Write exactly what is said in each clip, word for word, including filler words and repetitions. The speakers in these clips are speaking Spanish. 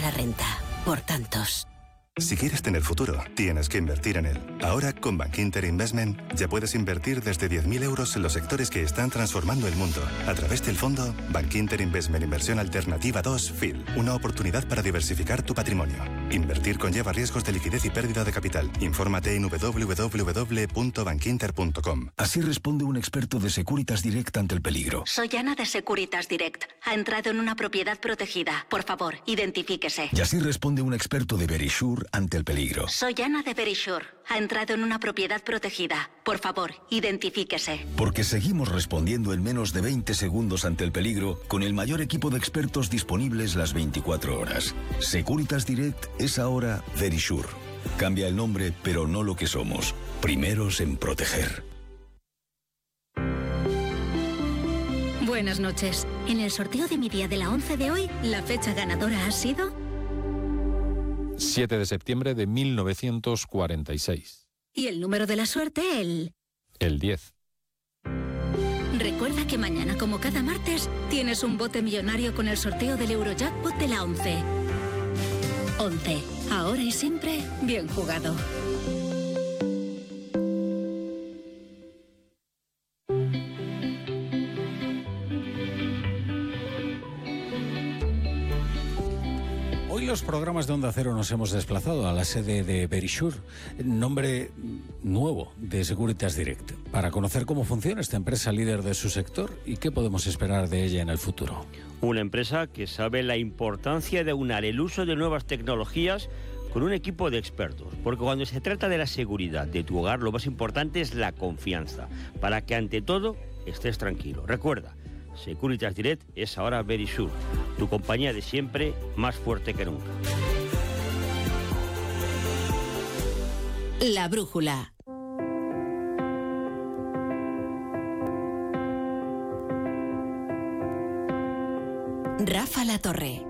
tanta renta. Por tantos. Si quieres tener futuro, tienes que invertir en él. Ahora, con Bankinter Investment, ya puedes invertir desde diez mil euros en los sectores que están transformando el mundo. A través del fondo Bankinter Investment Inversión Alternativa dos F I L. Una oportunidad para diversificar tu patrimonio. Invertir conlleva riesgos de liquidez y pérdida de capital. Infórmate en doble u doble u doble u punto bankinter punto com. Así responde un experto de Securitas Direct ante el peligro. Soy Ana de Securitas Direct. Ha entrado en una propiedad protegida. Por favor, identifíquese. Y así responde un experto de Verisure ante el peligro. Soy Ana de Verisure. Ha entrado en una propiedad protegida. Por favor, identifíquese. Porque seguimos respondiendo en menos de veinte segundos ante el peligro con el mayor equipo de expertos disponibles las veinticuatro horas. Securitas Direct es ahora Verisure. Cambia el nombre, pero no lo que somos. Primeros en proteger. Buenas noches. En el sorteo de mi día de la once de hoy, la fecha ganadora ha sido... siete de septiembre de mil novecientos cuarenta y seis. Y el número de la suerte, el... El diez. Recuerda que mañana, como cada martes, tienes un bote millonario con el sorteo del Eurojackpot de la once. once. Ahora y siempre, bien jugado. Hoy los programas de Onda Cero nos hemos desplazado a la sede de Verisure, nombre nuevo de Securitas Direct, para conocer cómo funciona esta empresa líder de su sector y qué podemos esperar de ella en el futuro. Una empresa que sabe la importancia de unar el uso de nuevas tecnologías con un equipo de expertos, porque cuando se trata de la seguridad de tu hogar, lo más importante es la confianza, para que ante todo estés tranquilo. Recuerda, Securitas Direct es ahora Verisure, tu compañía de siempre, más fuerte que nunca. La brújula. Rafa La Torre.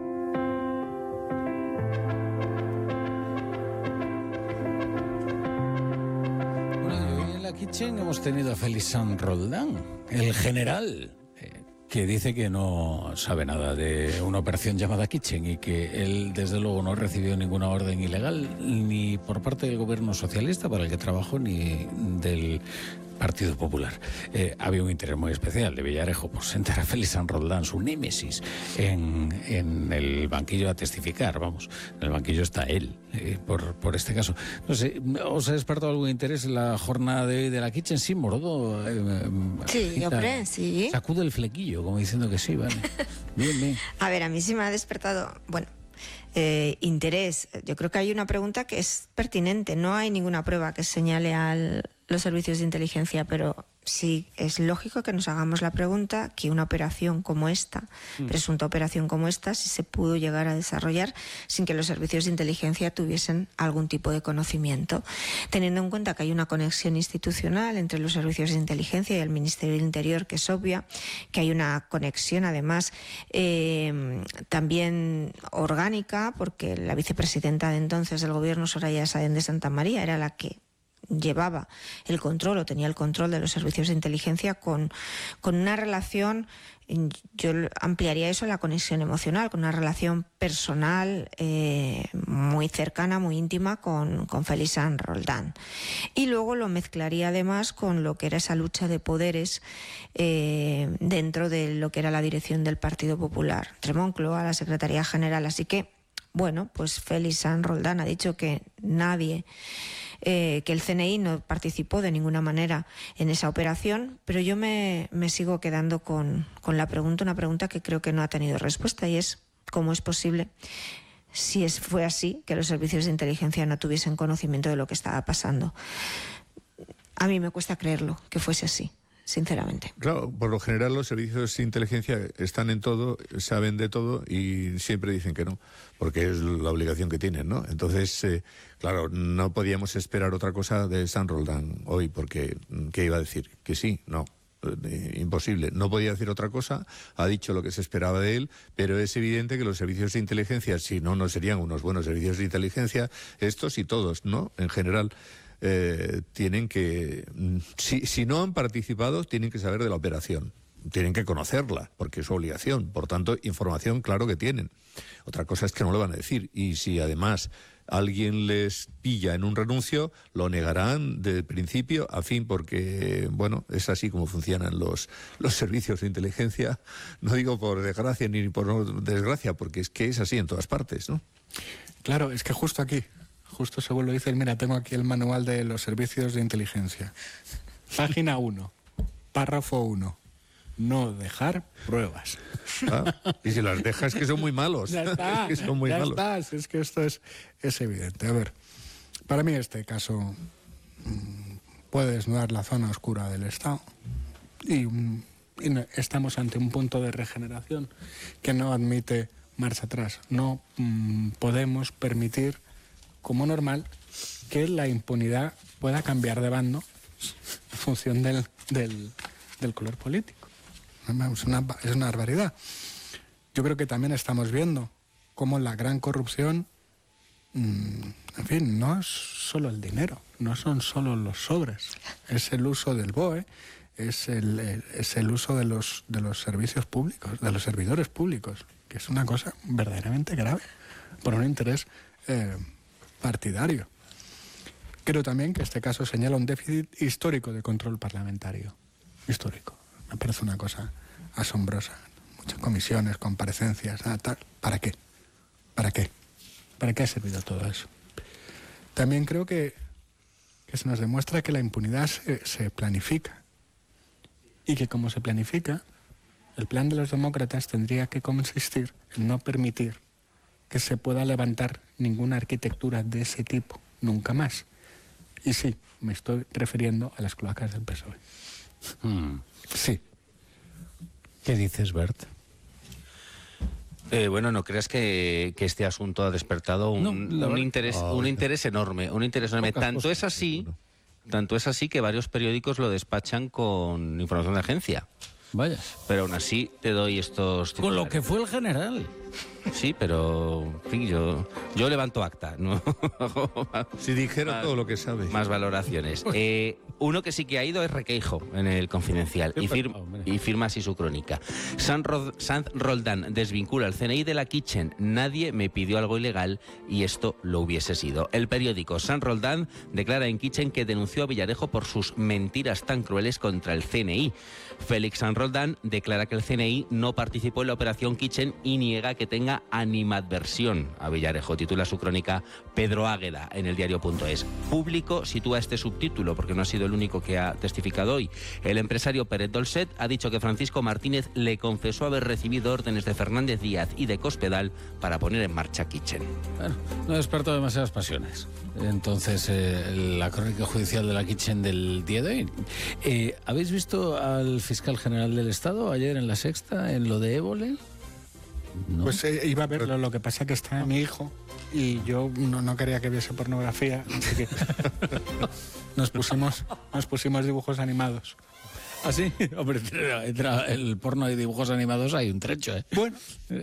Bueno, hoy en la Kitchen hemos tenido a Félisan Roldán, el general, que dice que no sabe nada de una operación llamada Kitchen y que él, desde luego, no recibió ninguna orden ilegal ni por parte del gobierno socialista para el que trabajó ni del Partido Popular. Eh, había un interés muy especial de Villarejo por sentar a Félisan Roldán, su némesis, en, en el banquillo a testificar. Vamos, en el banquillo está él, eh, por, por este caso. No sé, ¿os ha despertado algún interés en la jornada de hoy de la Kitchen? Sí, Morodo. Eh, sí, hombre, sí. Sacude el flequillo, como diciendo que sí, vale. Bien, bien. A ver, a mí sí me ha despertado, bueno, eh, interés. Yo creo que hay una pregunta que es pertinente. No hay ninguna prueba que señale al los servicios de inteligencia, pero sí es lógico que nos hagamos la pregunta que una operación como esta, mm. presunta operación como esta, si se pudo llegar a desarrollar sin que los servicios de inteligencia tuviesen algún tipo de conocimiento, teniendo en cuenta que hay una conexión institucional entre los servicios de inteligencia y el Ministerio del Interior, que es obvia, que hay una conexión además eh, también orgánica, porque la vicepresidenta de entonces del gobierno, Soraya Sáenz de Santamaría, era la que llevaba el control o tenía el control de los servicios de inteligencia con, con una relación, yo ampliaría eso a la conexión emocional, con una relación personal eh, muy cercana, muy íntima con, con Félisan Roldán. Y luego lo mezclaría además con lo que era esa lucha de poderes eh, dentro de lo que era la dirección del Partido Popular, entre Moncloa, la Secretaría General. Así que, bueno, pues Félisan Roldán ha dicho que nadie... Eh, que el C N I no participó de ninguna manera en esa operación, pero yo me, me sigo quedando con, con la pregunta, una pregunta que creo que no ha tenido respuesta, y es ¿cómo es posible, si es, fue así, que los servicios de inteligencia no tuviesen conocimiento de lo que estaba pasando? A mí me cuesta creerlo, que fuese así, sinceramente. Claro, por lo general los servicios de inteligencia están en todo, saben de todo y siempre dicen que no, porque es la obligación que tienen, ¿no? Entonces, eh, claro, no podíamos esperar otra cosa de San Roldán hoy, porque ¿qué iba a decir? Que sí, no. Eh, imposible, no podía decir otra cosa, ha dicho lo que se esperaba de él, pero es evidente que los servicios de inteligencia, si no, no serían unos buenos servicios de inteligencia, estos y todos, ¿no? En general, eh, tienen que, si, si no han participado, tienen que saber de la operación. tienen que conocerla, porque es su obligación. Por tanto, información, claro que tienen. Otra cosa es que no lo van a decir. Y si además alguien les pilla en un renuncio, lo negarán de principio a fin, porque, bueno, es así como funcionan los, los servicios de inteligencia. No digo por desgracia ni por no desgracia, porque es que es así en todas partes, ¿no? Claro, es que justo aquí, justo según lo dice, mira, tengo aquí el manual de los servicios de inteligencia. Página uno, párrafo uno. No dejar pruebas. Ah, y si las dejas, que son muy malos. Ya está, que son muy ya malos. está. Es que esto es, es evidente. A ver, para mí este caso mmm, puede desnudar la zona oscura del Estado y, mmm, y no, estamos ante un punto de regeneración que no admite marcha atrás. No mmm, podemos permitir, como normal, que la impunidad pueda cambiar de bando en función del, del, del color político. Es una, es una barbaridad. Yo creo que también estamos viendo cómo la gran corrupción, mmm, en fin, no es solo el dinero, no son solo los sobres, es el uso del B O E, es el, el, es el uso de los, de los servicios públicos, de los servidores públicos, que es una cosa verdaderamente grave, por un interés eh, partidario. Creo también que este caso señala un déficit histórico de control parlamentario. Histórico. Me parece una cosa asombrosa. Muchas comisiones, comparecencias, nada, tal. ¿Para qué? ¿Para qué? ¿Para qué ha servido todo eso? También creo que, que se nos demuestra que la impunidad se, se planifica. Y que como se planifica, el plan de los demócratas tendría que consistir en no permitir que se pueda levantar ninguna arquitectura de ese tipo, nunca más. Y sí, me estoy refiriendo a las cloacas del P S O E. Hmm. Sí. ¿Qué dices, Bert? Eh, bueno, no creas que, que este asunto ha despertado un, no, un interés, oh, un interés enorme, un interés enorme. Tanto es así, tanto es así que varios periódicos lo despachan con información de agencia. Vaya. Pero aún así te doy estos titulares. Con lo que fue el general. Sí, pero en fin, yo, yo levanto acta. ¿No? Si dijera más, todo lo que sabe. Más valoraciones. Eh, uno que sí que ha ido es Requeijo en el Confidencial y, fir y firma así su crónica. Sanz Roldán desvincula al C N I de la Kitchen. Nadie me pidió algo ilegal y esto lo hubiese sido. El periódico Sanz Roldán declara en Kitchen que denunció a Villarejo por sus mentiras tan crueles contra el C N I. Félix Sanz Roldán declara que el C N I no participó en la operación Kitchen y niega que tenga animadversión a Villarejo. Titula su crónica Pedro Águeda en el diario.es. Público sitúa este subtítulo porque no ha sido el único que ha testificado hoy. El empresario Pérez Dolcet ha dicho que Francisco Martínez le confesó haber recibido órdenes de Fernández Díaz y de Cospedal para poner en marcha Kitchen. Bueno, no despertó demasiadas pasiones. Entonces, eh, la crónica judicial de la Kitchen del día de hoy. Eh, ¿Habéis visto al fiscal general del Estado ayer en La Sexta, en lo de Évole? No. Pues eh, iba a verlo, lo que pasa es que está mi hijo y yo no, no quería que viese pornografía, así que nos pusimos, nos pusimos dibujos animados. ¿Ah, sí? Hombre, entre el porno y dibujos animados hay un trecho, ¿eh? Bueno.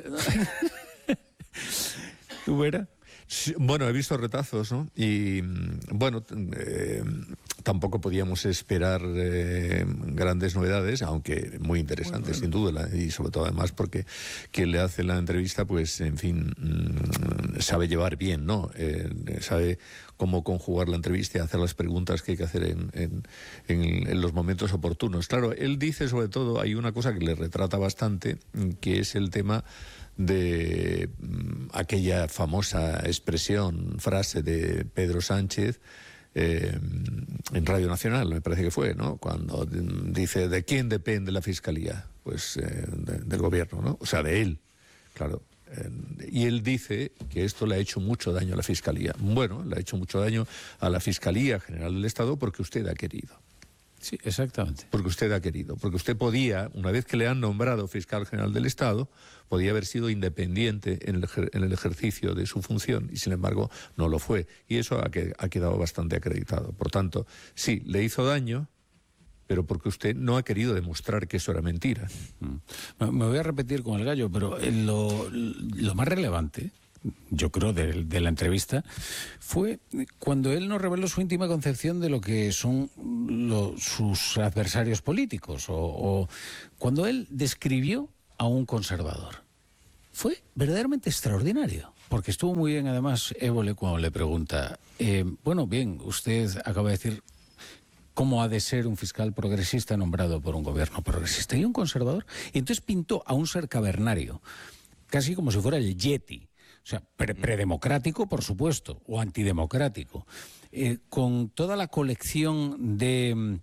¿Tú verás? Sí, bueno, he visto retazos, ¿no? Y, bueno, eh, tampoco podíamos esperar eh, grandes novedades, aunque muy interesantes, sin duda, y sobre todo además porque quien le hace la entrevista, pues, en fin, mmm, sabe llevar bien, ¿no? Eh, sabe cómo conjugar la entrevista y hacer las preguntas que hay que hacer en, en, en, en los momentos oportunos. Claro, él dice, sobre todo, hay una cosa que le retrata bastante, que es el tema de um, aquella famosa expresión, frase de Pedro Sánchez eh, en Radio Nacional, me parece que fue, ¿no? Cuando dice, ¿de quién depende la Fiscalía? Pues eh, de, del gobierno, ¿no? O sea, de él, claro. Eh, y él dice que esto le ha hecho mucho daño a la Fiscalía. Bueno, le ha hecho mucho daño a la Fiscalía General del Estado porque usted ha querido. Sí, exactamente. Porque usted ha querido. Porque usted podía, una vez que le han nombrado fiscal general del Estado, podía haber sido independiente en el, en el ejercicio de su función y, sin embargo, no lo fue. Y eso ha, que, ha quedado bastante acreditado. Por tanto, sí, le hizo daño, pero porque usted no ha querido demostrar que eso era mentira. Me voy a repetir con el gallo, pero lo, lo más relevante yo creo, de, de la entrevista, fue cuando él nos reveló su íntima concepción de lo que son lo, sus adversarios políticos, o, o cuando él describió a un conservador. Fue verdaderamente extraordinario, porque estuvo muy bien, además, Évole, cuando le pregunta, eh, bueno, bien, usted acaba de decir cómo ha de ser un fiscal progresista nombrado por un gobierno progresista y un conservador, y entonces pintó a un ser cavernario, casi como si fuera el Yeti, o sea, pre predemocrático, por supuesto, o antidemocrático, eh, con toda la colección de...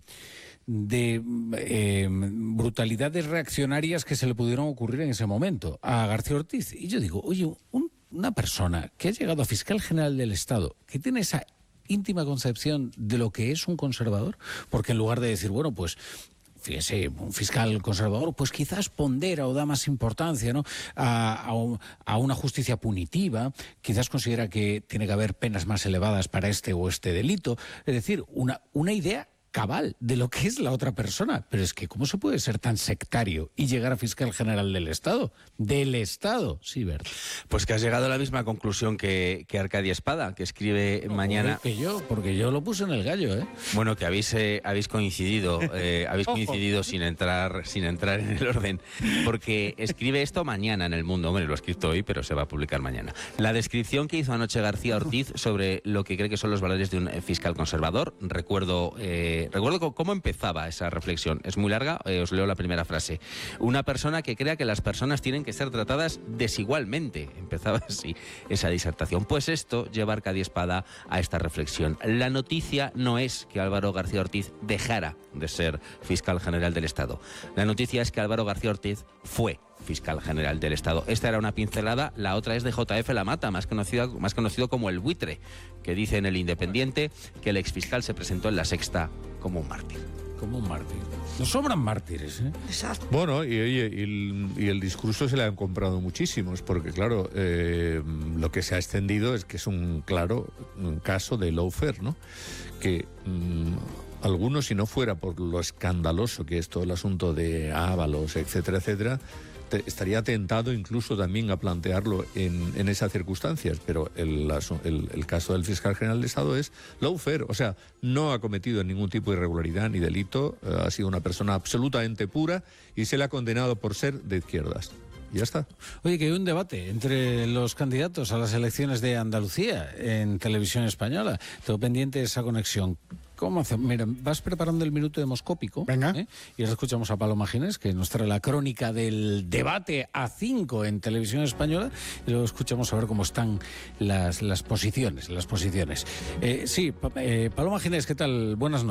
de eh, brutalidades reaccionarias que se le pudieron ocurrir en ese momento a García Ortiz. Y yo digo, oye, un, una persona que ha llegado a fiscal general del Estado, que tiene esa íntima concepción de lo que es un conservador, porque en lugar de decir, bueno, pues fíjese, un fiscal conservador, pues quizás pondera o da más importancia, ¿no?, a, a, a una justicia punitiva, quizás considera que tiene que haber penas más elevadas para este o este delito, es decir, una, una idea cabal de lo que es la otra persona. Pero es que ¿cómo se puede ser tan sectario y llegar a fiscal general del Estado? Del Estado, sí, Bert. Pues que has llegado a la misma conclusión que, que Arcadia Espada, que escribe no, mañana... Que yo, porque yo lo puse en el gallo, ¿eh? Bueno, que habéis, eh, habéis coincidido, eh, habéis coincidido sin entrar, sin entrar en el orden, porque escribe esto mañana en El Mundo. Hombre, lo he escrito hoy, pero se va a publicar mañana. La descripción que hizo anoche García Ortiz sobre lo que cree que son los valores de un fiscal conservador, recuerdo... Eh, Recuerdo cómo empezaba esa reflexión. Es muy larga, eh, os leo la primera frase. Una persona que crea que las personas tienen que ser tratadas desigualmente. Empezaba así esa disertación. Pues esto lleva a Arcadia Espada a esta reflexión. La noticia no es que Álvaro García Ortiz dejara de ser fiscal general del Estado. La noticia es que Álvaro García Ortiz fue fiscal general del Estado. Esta era una pincelada, la otra es de J F Lamata, más conocido, más conocido como el buitre, que dice en El Independiente que el exfiscal se presentó en La Sexta como un mártir. Como un mártir. Nos sobran mártires, ¿eh? Exacto. Bueno, y, y, y, el, y el discurso se le han comprado muchísimos, porque claro, eh, lo que se ha extendido es que es un claro un caso de lawfare, ¿no? Que mmm, algunos, si no fuera por lo escandaloso que es todo el asunto de Ábalos, etcétera, etcétera, te, estaría tentado incluso también a plantearlo en, en esas circunstancias, pero el, el, el caso del fiscal general de Estado es lawfare, o sea, no ha cometido ningún tipo de irregularidad ni delito, eh, ha sido una persona absolutamente pura y se le ha condenado por ser de izquierdas. Y ya está. Oye, que hay un debate entre los candidatos a las elecciones de Andalucía en Televisión Española. Tengo pendiente esa conexión. ¿Cómo hacemos? Mira, vas preparando el minuto demoscópico. Venga. ¿eh? Y ahora escuchamos a Paloma Ginés, que nos trae la crónica del debate a cinco en Televisión Española, y luego escuchamos a ver cómo están las, las posiciones. Las posiciones. Eh, sí, eh, Paloma Ginés, ¿qué tal? Buenas noches.